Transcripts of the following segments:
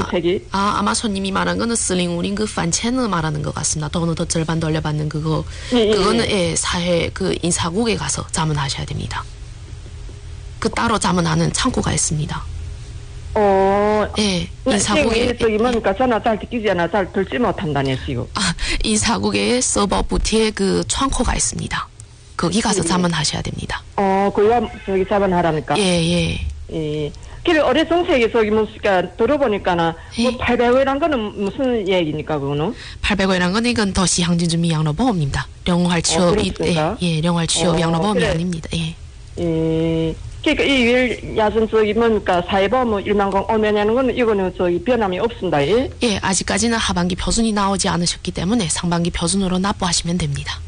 정책이? 아마 손님이 말한 거는 슬링우린 그 판체너 말하는 것 같습니다. 더 절반 돌려받는 그거. 그거는 예, 사회 그 인사국에 가서 자문하셔야 됩니다. 그 따로 자문하는 창구가 있습니다. 예, 인사국에. 저기 뭐니까 전화 잘 듣기지 않아 잘 들지 못한다네 지금. 인사국에 서버 부티에 그 창구가 있습니다. 거기 가서 자문하셔야 됩니다. 거기가 저기 자문하라니까. 예. 그래 어뢰 정책이 저기 뭐니까 들어보니까는 뭐 800원이란 거는 무슨 얘기니까 그거는? 800원이란 건 이건 도시항진주민 양로보험입니다. 영활 취업이 영활 취업 양로보험이 그래. 아닙니다. 예. 그러니까 이 야전 저기 뭐니까 사회보험 1만원 오면하는 거는 이거는 저기 변함이 없습니다. 예, 아직까지는 하반기 표준이 나오지 않으셨기 때문에 상반기 표준으로 납부하시면 됩니다.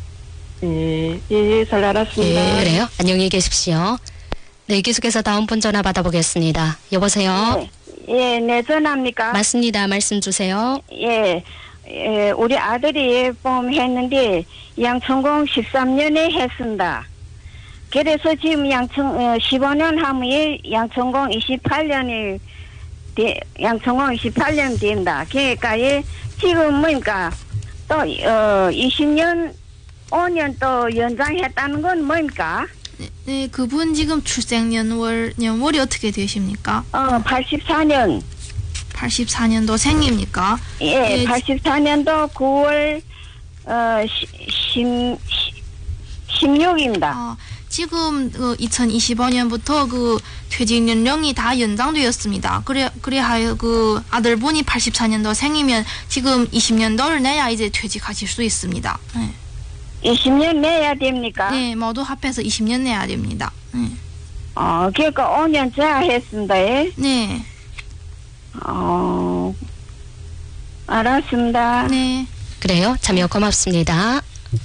잘 알았습니다. 그래요? 안녕히 계십시오. 네, 계속해서 다음 분 전화 받아보겠습니다. 여보세요? 네, 전화입니까? 맞습니다. 말씀 주세요. 우리 아들이 보험했는데 양천공 13년에 했습니다. 그래서 지금 15년 하면 양천공 28년이 양천공 28년 된다. 그러니까 지금 뭐니까 또 20년 5년 또 연장했다는 건 뭐입니까? 네, 그분 지금 출생연월이 어떻게 되십니까? 84년. 84년도 생입니까? 예, 84년도 9월 16입니다. 지금 2025년부터 그 퇴직 연령이 다 연장되었습니다. 그래야 그 아들분이 84년도 생이면 지금 20년도를 내야 이제 퇴직하실 수 있습니다. 네. 20년 내야 됩니까? 네, 모두 합해서 20년 내야 됩니다. 네. 그러니까 5년 제하했습니다. 예? 네. 알았습니다. 네. 그래요? 참여 고맙습니다.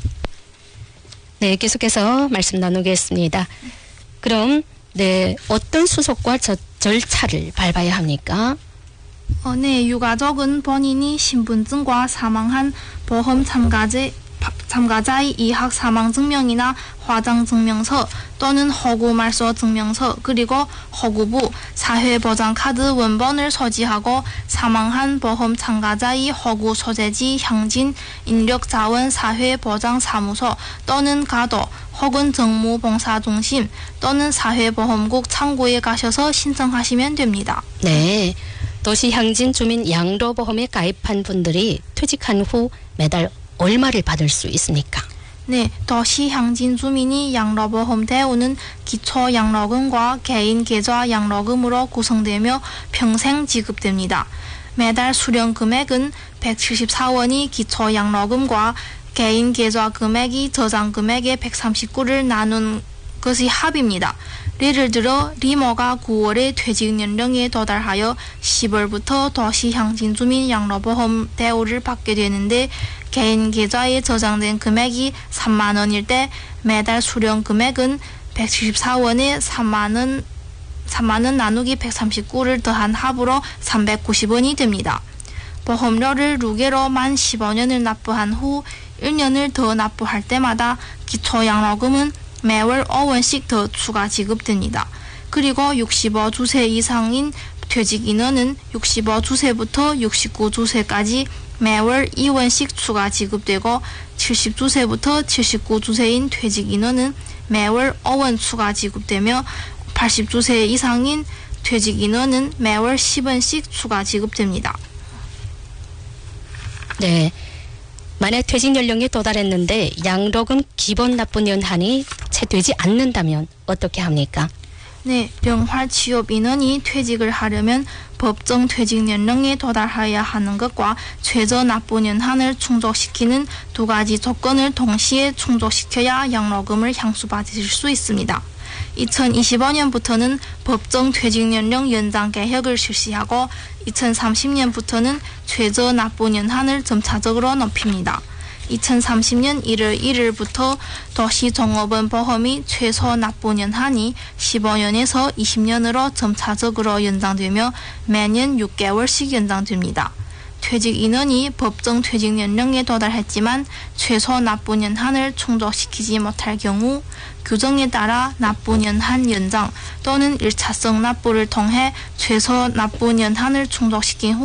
네, 계속해서 말씀 나누겠습니다. 그럼 네, 어떤 수속과 절차를 밟아야 합니까? 네, 유가족은 본인이 신분증과 사망한 보험 참가자의 이학 사망 증명이나 화장 증명서 또는 허구 말소 증명서 그리고 허구부 사회보장 카드 원본을 소지하고 사망한 보험 참가자의 허구 소재지 향진 인력자원 사회보장사무소 또는 가도 혹은 정무봉사중심 또는 사회보험국 창구에 가셔서 신청하시면 됩니다. 네, 도시향진 주민 양로보험에 가입한 분들이 퇴직한 후 매달 얼마를 받을 수 있습니까? 네, 도시향진 주민이 양로보험 대우는 기초 양로금과 개인 계좌 양로금으로 구성되며 평생 지급됩니다. 매달 수령 금액은 174원이 기초 양로금과 개인 계좌 금액이 저장 금액의 139를 나눈 것이 합입니다. 예를 들어 리모가 9월에 퇴직 연령에 도달하여 10월부터 도시향진 주민 양로보험 대우를 받게 되는데 개인 계좌에 저장된 금액이 3만 원일 때 매달 수령 금액은 174원에 3만 원 나누기 139를 더한 합으로 390원이 됩니다. 보험료를 루게로 만 15년을 납부한 후 1년을 더 납부할 때마다 기초 양로금은 매월 5원씩 더 추가 지급됩니다. 그리고 65주세 이상인 퇴직 인원은 65주세부터 69주세까지 매월 2원씩 추가 지급되고 70주세부터 79주세인 퇴직 인원은 매월 5원 추가 지급되며 80주세 이상인 퇴직 인원은 매월 10원씩 추가 지급됩니다. 네. 만약 퇴직 연령에 도달했는데 양로금 기본 납부 연한이 채 되지 않는다면 어떻게 합니까? 네, 영활 취업 인원이 퇴직을 하려면 법정 퇴직 연령에 도달해야 하는 것과 최저 납부 연한을 충족시키는 두 가지 조건을 동시에 충족시켜야 양로금을 향수받으실 수 있습니다. 2025년부터는 법정 퇴직 연령 연장 개혁을 실시하고 2030년부터는 최저 납부 연한을 점차적으로 높입니다. 2030년 1월 1일부터 도시종업원 보험이 최소 납부 연한이 15년에서 20년으로 점차적으로 연장되며 매년 6개월씩 연장됩니다. 퇴직 인원이 법정 퇴직 연령에 도달했지만 최소 납부 연한을 충족시키지 못할 경우 규정에 따라 납부 연한 연장 또는 일차성 납부를 통해 최소 납부 연한을 충족시킨 후